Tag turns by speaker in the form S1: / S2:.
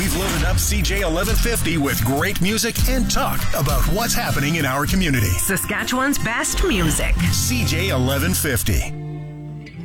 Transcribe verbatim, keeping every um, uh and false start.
S1: we've loaded up C J eleven fifty with great music and talk about what's happening in our community.
S2: Saskatchewan's best music.
S1: C J eleven fifty.